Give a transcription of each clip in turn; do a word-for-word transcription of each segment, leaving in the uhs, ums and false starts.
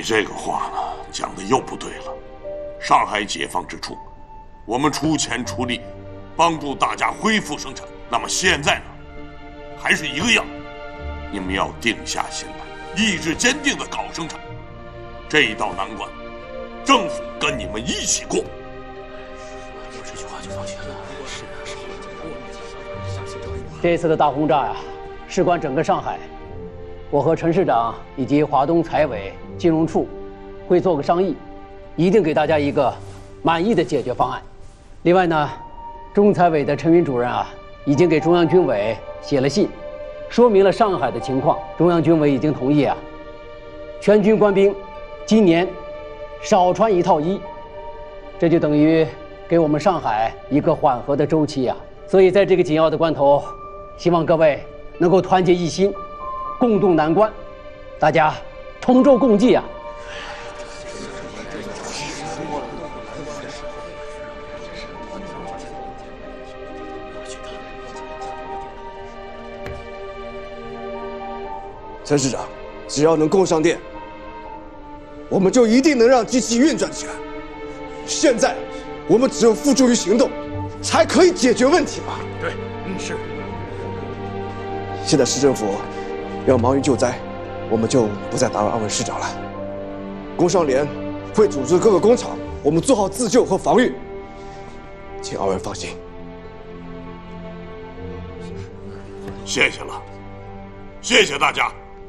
这个话呢，讲的又不对了。上海解放之初，我们出钱出力，帮助大家恢复生产。那么现在呢，还是一个样。你们要定下心来，意志坚定地搞生产。这一道难关，政府跟你们一起过。 这句话就放心了。是啊，是啊。 这次的大轰炸呀，事关整个上海。我和陈市长以及华东财委、金融处会做个商议，一定给大家一个满意的解决方案。另外呢，中财委的陈云主任啊，已经给中央军委写了信，说明了上海的情况。中央军委已经同意啊，全军官兵今年少穿一套衣，这就等于给我们上海一个缓和的周期啊。所以在这个紧要的关头，希望各位能够团结一心，共度难关，大家同舟共济啊！ 陈市长，只要能供上电，我们就一定能让机器运转起来。现在，我们只有付诸于行动，才可以解决问题嘛。 对，嗯，是。 现在市政府要忙于救灾，我们就不再打扰二位市长了。工商联会组织各个工厂，我们做好自救和防御，请二位放心。 谢谢了，谢谢大家。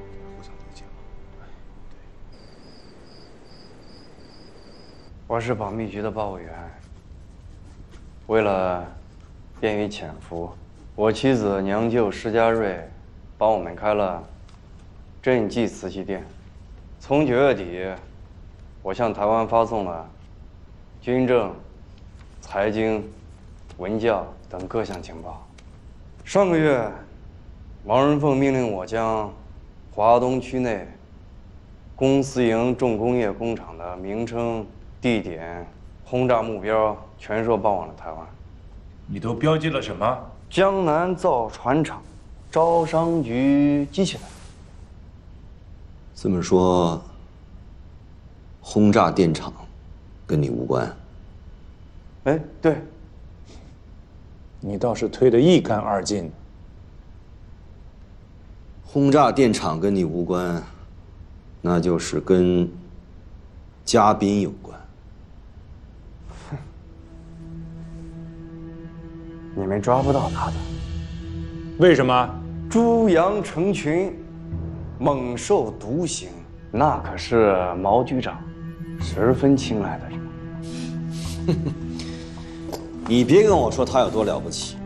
我是保密局的报务员。为了便于潜伏，我妻子娘舅施家瑞帮我们开了赈济瓷器店。从九月底，我向台湾发送了军政、财经、文教等各项情报。上个月，王仁凤命令我将华东区内公私营重工业工厂的名称、地点、轰炸目标全数报往了台湾。 你都标记了什么？ 江南造船厂、招商局机器人。 这么说，轰炸电厂跟你无关？ 哎，对。 你倒是推得一干二净。 轰炸电厂跟你无关，那就是跟嘉宾有关。 你们抓不到他的， 为什么？ 猪羊成群，猛兽独行，那可是毛局长十分青睐的人。 你别跟我说他有多了不起。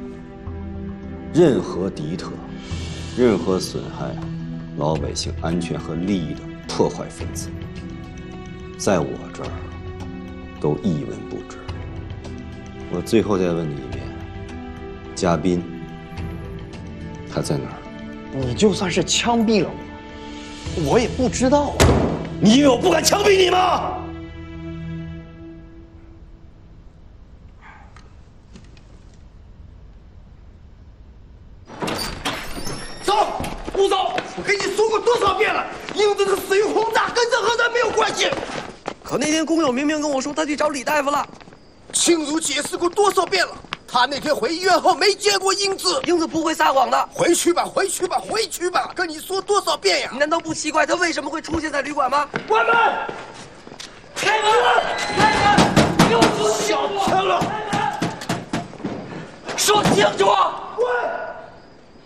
任何敌特，任何损害老百姓安全和利益的破坏分子，在我这儿都一文不值。我最后再问你一遍，嘉宾他在哪儿？ 你就算是枪毙了我，我也不知道啊。 你以为我不敢枪毙你吗？ 走，不走！我跟你说过多少遍了，英子的死于轰炸跟任何人没有关系。 可那天工友明明跟我说他去找李大夫了。 庆如解释过多少遍了，他那天回医院后没见过英子。 英子不会撒谎的。 回去吧，回去吧，回去吧！跟你说多少遍呀？ 你难道不奇怪他为什么会出现在旅馆吗？ 关门！ 开门！开门！给我说清楚！ 小天了！ 说清楚！ 关！